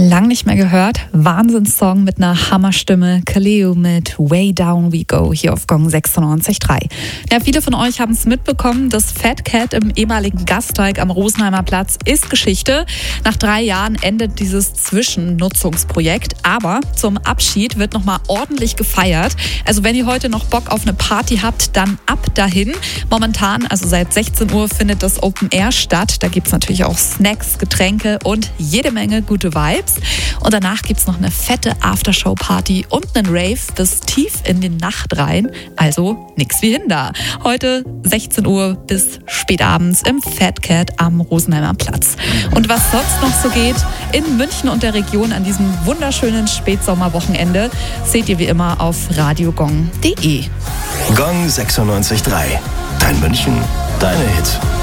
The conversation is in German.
Lang nicht mehr gehört. Wahnsinnssong mit einer Hammerstimme. Kaleo mit Way Down We Go hier auf Gong 96.3. Ja, viele von euch haben es mitbekommen. Das Fat Cat im ehemaligen Gasteig am Rosenheimer Platz ist Geschichte. Nach 3 Jahren endet dieses Zwischennutzungsprojekt. Aber zum Abschied wird nochmal ordentlich gefeiert. Also wenn ihr heute noch Bock auf eine Party habt, dann ab dahin. Momentan, also seit 16 Uhr, findet das Open Air statt. Da gibt es natürlich auch Snacks, Getränke und jede Menge gute Vibes. Und danach gibt es noch eine fette Aftershow-Party und einen Rave bis tief in die Nacht rein. Also nix wie hin da. Heute 16 Uhr bis spät abends im Fat Cat am Rosenheimer Platz. Und was sonst noch so geht in München und der Region an diesem wunderschönen Spätsommerwochenende, seht ihr wie immer auf radiogong.de. Gong 96.3. Dein München, deine Hits.